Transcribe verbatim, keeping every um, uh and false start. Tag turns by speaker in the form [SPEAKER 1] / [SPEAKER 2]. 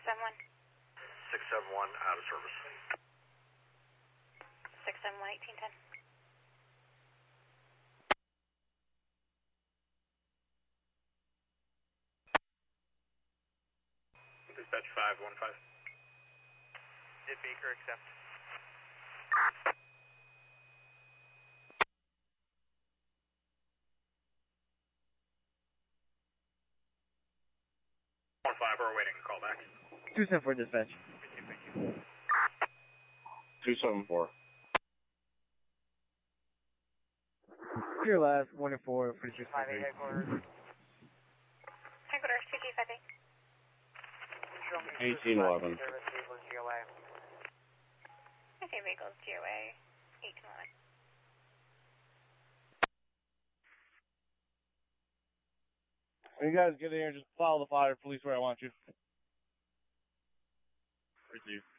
[SPEAKER 1] seven one.
[SPEAKER 2] six seven one, out of service.
[SPEAKER 1] six seven one, eighteen ten.
[SPEAKER 2] Dispatch five one five.
[SPEAKER 3] Did Baker accept?
[SPEAKER 2] one five, we're waiting. Call back.
[SPEAKER 4] two seven four dispatch.
[SPEAKER 3] Thank you, thank you.
[SPEAKER 2] two seven four.
[SPEAKER 4] Clear last, one and four, for six
[SPEAKER 3] five eight headquarters.
[SPEAKER 1] Headquarters, two G five eight.
[SPEAKER 2] eighteen eleven.
[SPEAKER 3] Service vehicles G O A.
[SPEAKER 1] Okay, vehicles, G O A, eighteen eleven.
[SPEAKER 4] When you guys get in here, just follow the fire police where I want you.
[SPEAKER 2] Receive.